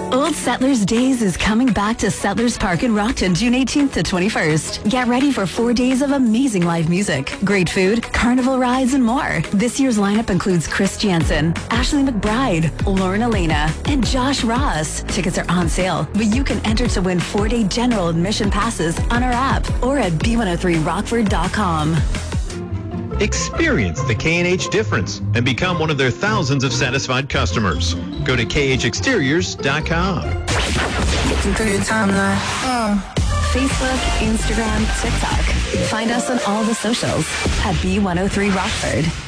Old Settlers Days is coming back to Settlers Park in Rockton, June 18th to 21st. Get ready for 4 days of amazing live music, great food, carnival rides, and more. This year's lineup includes Chris Jansen, Ashley McBride, Lauren Elena, and Josh Ross. Tickets are on sale, but you can enter to win 4-day general admission passes on our app or at b103rockford.com. Experience the K&H difference and become one of their thousands of satisfied customers. Go to khexteriors.com. Looking through your timeline. Facebook, Instagram, TikTok. Find us on all the socials at B103 Rockford.